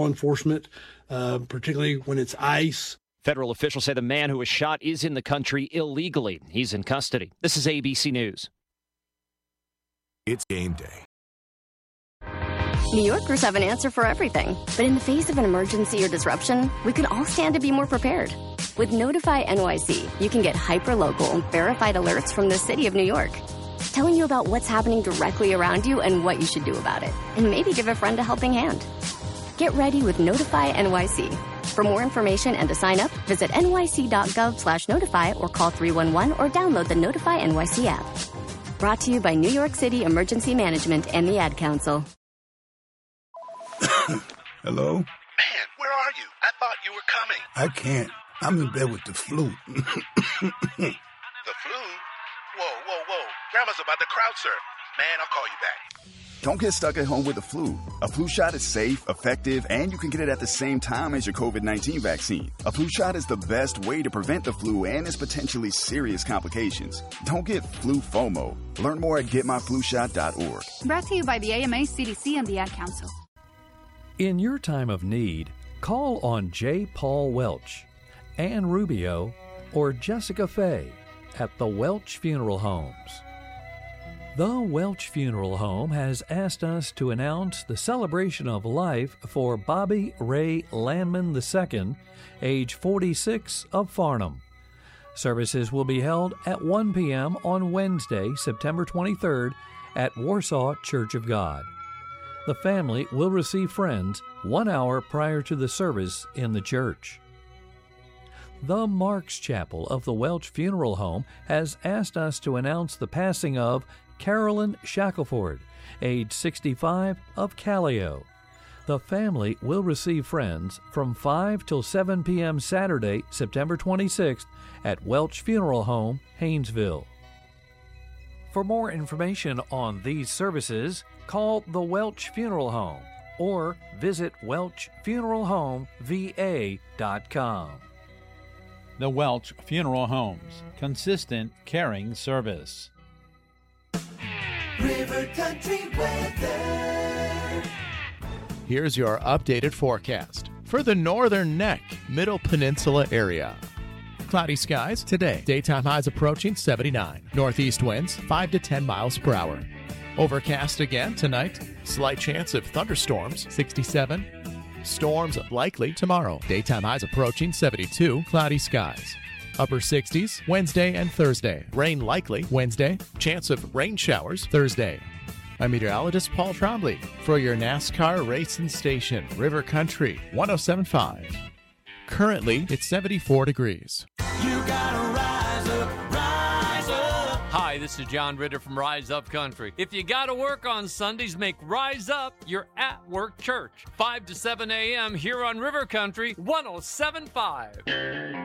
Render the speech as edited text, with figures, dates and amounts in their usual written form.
enforcement, particularly when it's ICE. Federal officials say the man who was shot is in the country illegally. He's in custody. This is ABC News. It's game day. New Yorkers have an answer for everything. But in the face of an emergency or disruption, we can all stand to be more prepared. With Notify NYC, you can get hyper-local, verified alerts from the city of New York, telling you about what's happening directly around you and what you should do about it. And maybe give a friend a helping hand. Get ready with Notify NYC. For more information and to sign up, visit nyc.gov/notify or call 311 or download the Notify NYC app. Brought to you by New York City Emergency Management and the Ad Council. Hello? Man, where are you? I thought you were coming. I can't. I'm in bed with the flu. The flu? Whoa. Grandma's about to crowd surf. Man, I'll call you back. Don't get stuck at home with the flu. A flu shot is safe, effective, and you can get it at the same time as your COVID-19 vaccine. A flu shot is the best way to prevent the flu and its potentially serious complications. Don't get flu FOMO. Learn more at getmyflushot.org. Brought to you by the AMA, CDC, and the Ad Council. In your time of need, call on J. Paul Welch, Ann Rubio, or Jessica Fay at the Welch Funeral Homes. The Welch Funeral Home has asked us to announce the celebration of life for Bobby Ray Landman II, age 46, of Farnham. Services will be held at 1 p.m. on Wednesday, September 23rd at Warsaw Church of God. The family will receive friends 1 hour prior to the service in the church. The Marks Chapel of the Welch Funeral Home has asked us to announce the passing of Carolyn Shackelford, age 65, of Callio. The family will receive friends from 5 till 7 p.m. Saturday, September 26th at Welch Funeral Home, Haynesville. For more information on these services, call the Welch Funeral Home or visit welchfuneralhomeva.com. The Welch Funeral Homes. Consistent, caring service. River Country weather. Here's your updated forecast for the northern neck, Middle Peninsula area. Cloudy skies today. Daytime highs approaching 79. Northeast winds 5 to 10 miles per hour. Overcast again tonight. Slight chance of thunderstorms 67. Storms likely tomorrow. Daytime highs approaching 72. Cloudy skies. Upper 60s Wednesday and Thursday. Rain likely Wednesday. Chance of rain showers Thursday. I'm meteorologist Paul Trombley for your NASCAR racing station, River Country 107.5. Currently, it's 74 degrees. You gotta rise up, rise up. Hi, this is John Ritter from Rise Up Country. If you gotta work on Sundays, make Rise Up your at-work church. 5 to 7 a.m. here on River Country 107.5.